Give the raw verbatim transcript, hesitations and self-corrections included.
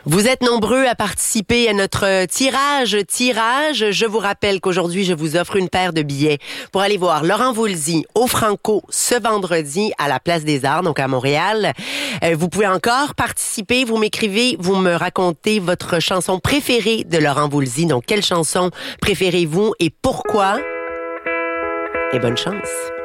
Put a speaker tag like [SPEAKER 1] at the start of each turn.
[SPEAKER 1] Vous êtes nombreux à participer à notre tirage tirage. Je vous rappelle qu'aujourd'hui, je vous offre une paire de billets pour aller voir Laurent Voulzy au Franco ce vendredi à la Place des Arts, donc à Montréal. Euh, vous pouvez encore participer. Vous m'écrivez, vous me racontez votre chanson préférée de Laurent Voulzy. Donc, quelle chanson préférez-vous et pourquoi? Et bonne chance.